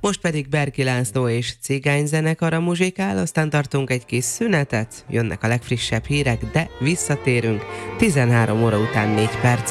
Most pedig Berki László és cigányzenekara muzsikál, aztán tartunk egy kis szünetet, jönnek a legfrissebb hírek, de visszatérünk 13 óra után 4 perc.